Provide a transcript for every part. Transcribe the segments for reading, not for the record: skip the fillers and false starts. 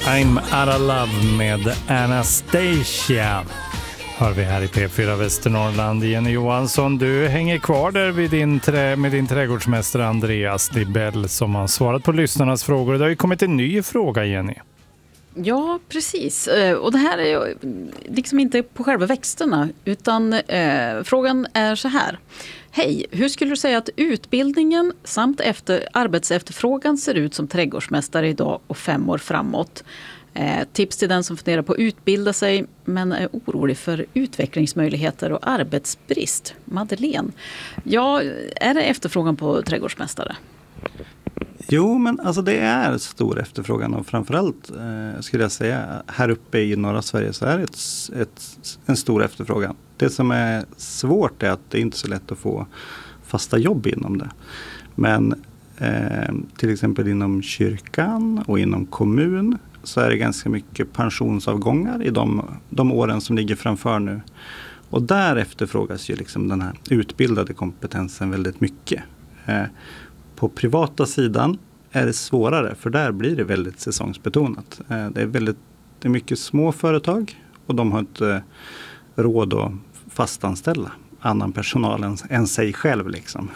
I'm out of love med Anastasia. Hör vi här i P4 Västernorrland. Jenny Johansson, du hänger kvar där vid med din trädgårdsmästare Andreas Dibell som har svarat på lyssnarnas frågor. Det har ju kommit en ny fråga, Jenny. Ja, precis. Och det här är ju liksom inte på själva växterna utan frågan är så här. Hej, hur skulle du säga att utbildningen samt arbetsefterfrågan ser ut som trädgårdsmästare idag och 5 år framåt? Tips till den som funderar på att utbilda sig men är orolig för utvecklingsmöjligheter och arbetsbrist. Madeleine, ja, är det efterfrågan på trädgårdsmästare? Jo, men alltså det är stor efterfrågan och framförallt skulle jag säga här uppe i norra Sverige så är det en stor efterfrågan. Det som är svårt är att det inte är så lätt att få fasta jobb inom det. Men till exempel inom kyrkan och inom kommun så är det ganska mycket pensionsavgångar i de åren som ligger framför nu. Och där efterfrågas ju liksom den här utbildade kompetensen väldigt mycket. På privata sidan är det svårare för där blir det väldigt säsongsbetonat. Det är mycket små företag och de har inte råd att fastanställa annan personal än sig själv liksom.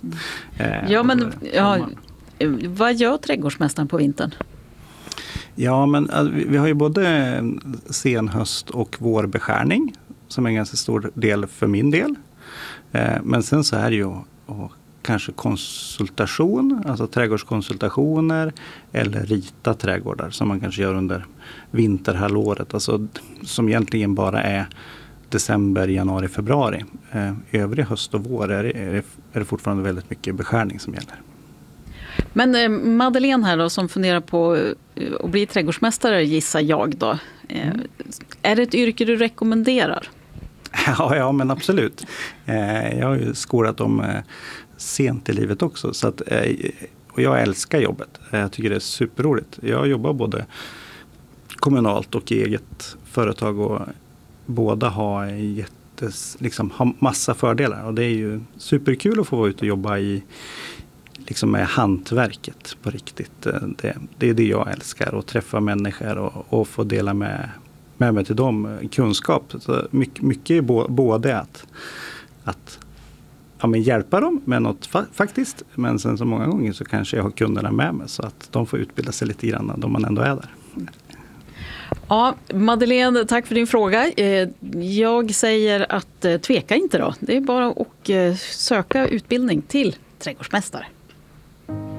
Vad gör trädgårdsmästaren på vintern? Ja, men vi har ju både senhöst och vårbeskärning som är en ganska stor del för min del. Men sen så är det ju kanske konsultation, alltså trädgårdskonsultationer eller rita trädgårdar som man kanske gör under vinterhalvåret. Alltså som egentligen bara är december, januari, februari. Övrig höst och vår är det fortfarande väldigt mycket beskärning som gäller. Men Madeleine här då som funderar på att bli trädgårdsmästare gissar jag då. Är det ett yrke du rekommenderar? Ja, men absolut. Jag har ju skolat om sent i livet också. Så att, och jag älskar jobbet. Jag tycker det är superroligt. Jag jobbar både kommunalt och i eget företag och båda har har massa fördelar. Och det är ju superkul att få vara ute och jobba med hantverket på riktigt. Det är det jag älskar. Att träffa människor och få dela med mig till dem kunskap. Så mycket är både att hjälpa dem med något faktiskt. Men sen så många gånger så kanske jag har kunderna med mig så att de får utbilda sig lite grann då man ändå är där. Ja, Madeleine, tack för din fråga. Jag säger att tveka inte då. Det är bara att söka utbildning till trädgårdsmästare.